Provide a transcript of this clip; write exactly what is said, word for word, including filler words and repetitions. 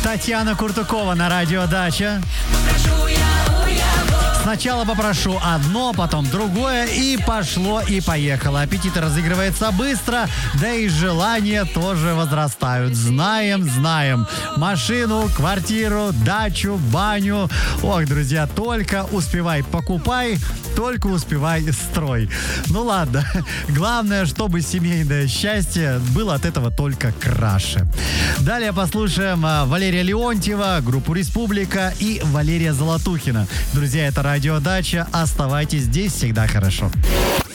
Татьяна Куртукова на радио «Дача». Сначала попрошу одно, потом другое, и пошло, и поехало. Аппетит разыгрывается быстро, да и желания тоже возрастают. Знаем, знаем. Машину, квартиру, дачу, баню. Ох, друзья, только успевай покупай, только успевай строй. Ну ладно, главное, чтобы семейное счастье было от этого только краше. Далее послушаем Валерия Леонтьева, группу «Республика» и Валерия Золотухина. Друзья, это радио «Дача». Оставайтесь здесь, всегда хорошо.